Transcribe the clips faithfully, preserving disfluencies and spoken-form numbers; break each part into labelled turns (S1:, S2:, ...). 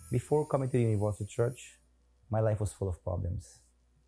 S1: Before coming to the Universal Church, my life was full of problems.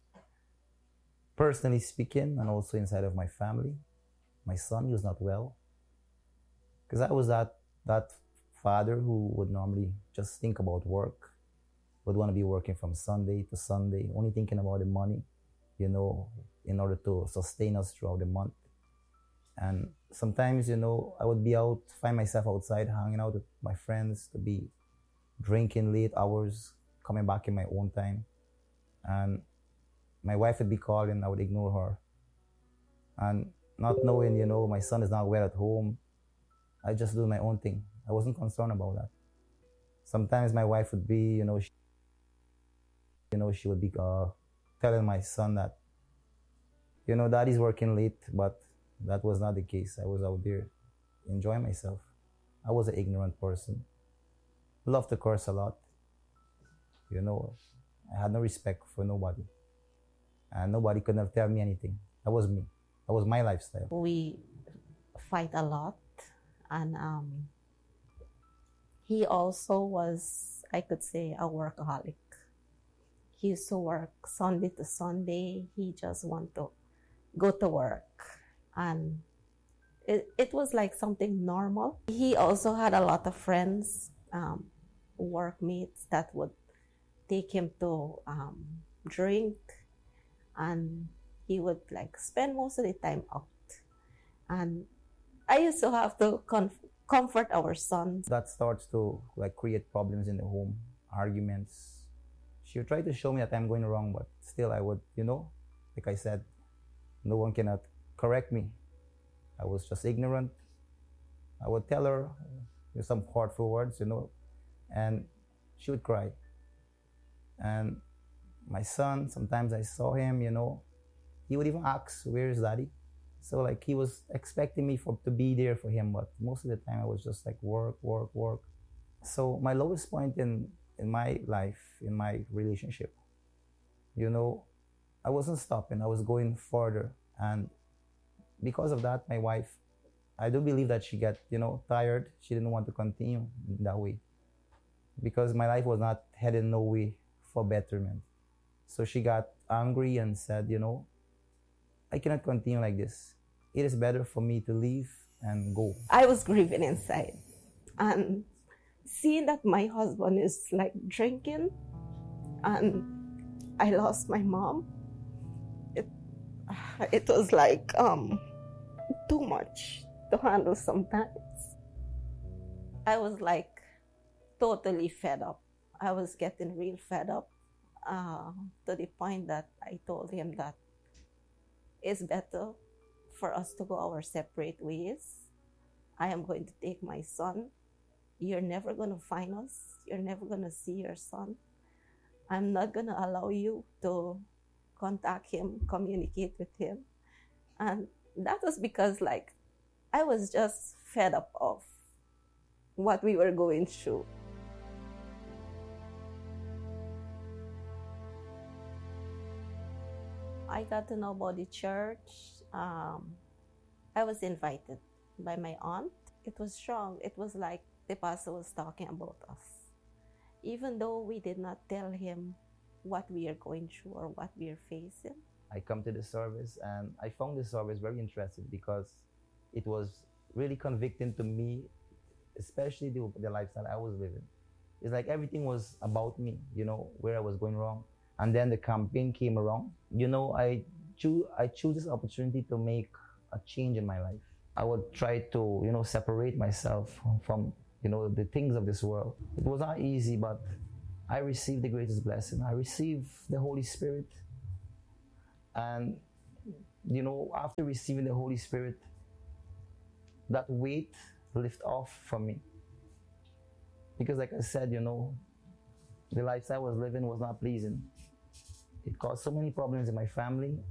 S1: Personally speaking, and also inside of my family, my son, he was not well. Because I was that, that father who would normally just think about work, would want to be working from Sunday to Sunday, only thinking about the money, you know, in order to sustain us throughout the month. And sometimes, you know, I would be out, find myself outside, hanging out with my friends, to be drinking late hours, coming back in my own time. And my wife would be calling, I would ignore her. And not knowing, you know, my son is not well at home, I just do my own thing. I wasn't concerned about that. Sometimes my wife would be, you know, she, you know, she would be uh, telling my son that, you know, daddy's working late, but that was not the case. I was out there enjoying myself. I was an ignorant person. Loved to curse a lot. You know, I had no respect for nobody. And nobody could not tell me anything. That was me. That was my lifestyle.
S2: We fight a lot. And um, he also was, I could say, a workaholic. He used to work Sunday to Sunday. He just wanted to go to work. And it, it was like something normal. He also had a lot of friends, um, workmates that would take him to um, drink, and he would like spend most of the time out. And I used to have to comf- comfort our sons.
S1: That starts to like create problems in the home, arguments. She would try to show me that I'm going wrong, but still I would, you know, like I said, no one cannot correct me. I was just ignorant. I would tell her uh, some hurtful words, you know, and she would cry. And my son, sometimes I saw him, you know, he would even ask, "Where's daddy?" So like he was expecting me for, to be there for him, but most of the time I was just like work, work, work. So my lowest point in, in my life, in my relationship, you know, I wasn't stopping, I was going further. And because of that, my wife, I do believe that she got, you know, tired. She didn't want to continue that way because my life was not heading no way for betterment. So she got angry and said, you know, I cannot continue like this. It is better for me to leave and go.
S2: I was grieving inside. And seeing that my husband is like drinking and I lost my mom, it, it was like um, too much to handle sometimes. I was like totally fed up. I was getting real fed up uh, to the point that I told him that it's better for us to go our separate ways. I am going to take my son. You're never going to find us. You're never going to see your son. I'm not going to allow you to contact him, communicate with him. And that was because like I was just fed up of what we were going through. I got to know about the church. Um, I was invited by my aunt. It was strong. It was like the pastor was talking about us. Even though we did not tell him what we are going through or what we are facing.
S1: I come to the service and I found the service very interesting because it was really convicting to me, especially the, the lifestyle I was living. It's like everything was about me, you know, where I was going wrong. And then the campaign came around. You know, I choose I choose this opportunity to make a change in my life. I would try to, you know, separate myself from, you know, the things of this world. It was not easy, but I received the greatest blessing. I received the Holy Spirit. And, you know, after receiving the Holy Spirit, that weight lifted off from me. Because like I said, you know, the lifestyle I was living was not pleasing. It caused so many problems in my family.